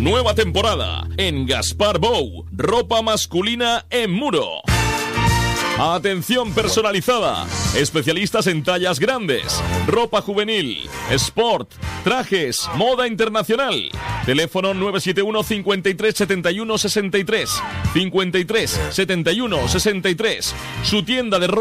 Nueva temporada en Gaspar Bou, ropa masculina en muro. Atención personalizada, especialistas en tallas grandes, ropa juvenil, sport, trajes, moda internacional. Teléfono 971 53 71 63, 53 71 63. Su tienda de ropa